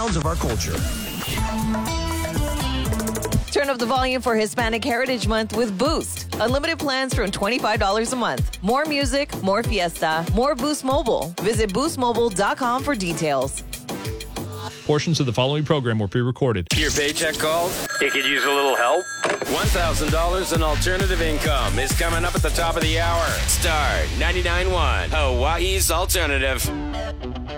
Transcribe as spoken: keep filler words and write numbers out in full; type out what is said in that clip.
sounds of our culture. Turn up the volume for Hispanic Heritage Month with Boost. Unlimited plans from twenty-five dollars a month. More music, more fiesta, more Boost Mobile. Visit boost mobile dot com for details. Portions of the following program were pre-recorded. Your paycheck called? You could use a little help? one thousand dollars in alternative income is coming up at the top of the hour. Star ninety-nine point one, Hawaii's Alternative.